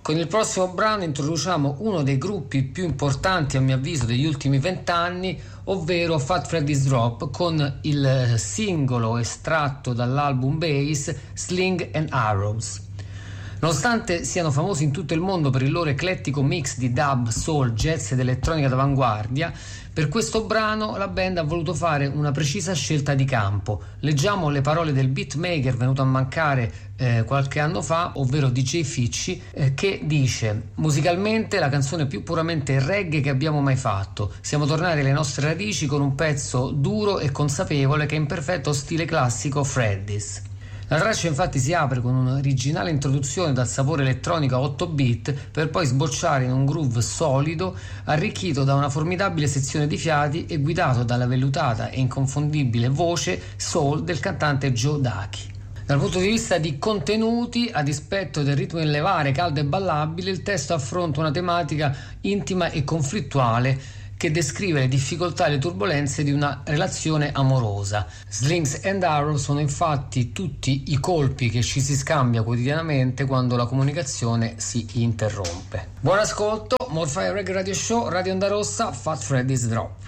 Con il prossimo brano introduciamo uno dei gruppi più importanti a mio avviso degli ultimi 20 anni, ovvero Fat Freddy's Drop, con il singolo estratto dall'album Bass Sling and Arrows. Nonostante siano famosi in tutto il mondo per il loro eclettico mix di dub, soul, jazz ed elettronica d'avanguardia, per questo brano la band ha voluto fare una precisa scelta di campo. Leggiamo le parole del beatmaker venuto a mancare qualche anno fa, ovvero DJ Ficci, che dice: musicalmente la canzone più puramente reggae che abbiamo mai fatto. Siamo tornati alle nostre radici con un pezzo duro e consapevole che è in perfetto stile classico Freddy's. La traccia infatti si apre con un'originale introduzione dal sapore elettronico a 8 bit per poi sbocciare in un groove solido arricchito da una formidabile sezione di fiati e guidato dalla vellutata e inconfondibile voce soul del cantante Joe Daki. Dal punto di vista di contenuti, a dispetto del ritmo in levare caldo e ballabile, il testo affronta una tematica intima e conflittuale che descrive le difficoltà e le turbolenze di una relazione amorosa. Slings and Arrows sono infatti tutti i colpi che ci si scambia quotidianamente quando la comunicazione si interrompe. Buon ascolto, More Fire Reggae Radio Show, Radio Onda Rossa, Fat Freddy's Drop.